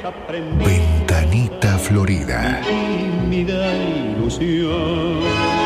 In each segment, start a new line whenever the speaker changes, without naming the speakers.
Ventanita Florida.
Tímida ilusión.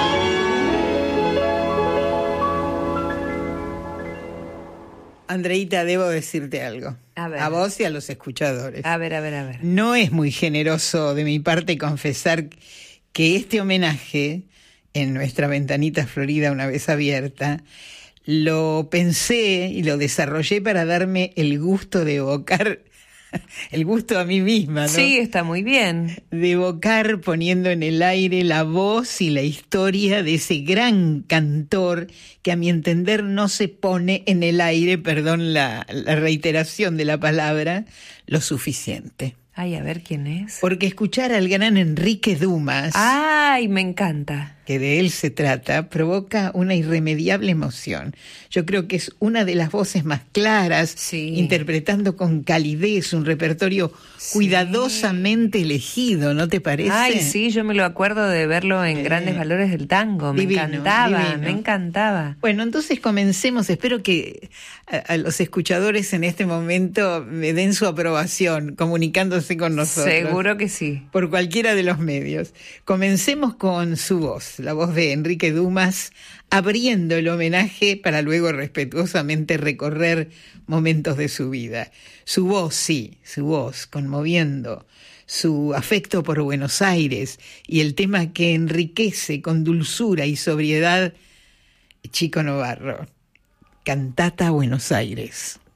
Andreita, debo decirte algo.
A ver.
A vos y a los escuchadores.
A ver.
No es muy generoso de mi parte confesar que este homenaje en nuestra Ventanita Florida, una vez abierta, lo pensé y lo desarrollé para darme el gusto de evocar, el gusto a mí misma, ¿no?
Sí, está muy bien.
De evocar poniendo en el aire la voz y la historia de ese gran cantor que a mi entender no se pone en el aire, perdón la reiteración de la palabra, lo suficiente.
Ay, a ver quién es.
Porque escuchar al gran Enrique Dumas,
Ay, me encanta.
que de él se trata, provoca una irremediable emoción. Yo creo que es una de las voces más claras,
Sí.
interpretando con calidez un repertorio cuidadosamente elegido, ¿no te parece?
Ay, sí, yo me lo acuerdo de verlo en Grandes Valores del Tango. Me
Divino,
encantaba,
divino.
me encantaba.
Bueno, entonces comencemos. Espero que a los escuchadores en este momento me den su aprobación, comunicándose con nosotros.
Seguro que sí.
Por cualquiera de los medios. Comencemos con su voz, la voz de Enrique Dumas, abriendo el homenaje para luego respetuosamente recorrer momentos de su vida. Su voz, sí, su voz, conmoviendo, su afecto por Buenos Aires y el tema que enriquece con dulzura y sobriedad Chico Novarro. Cantata Buenos Aires.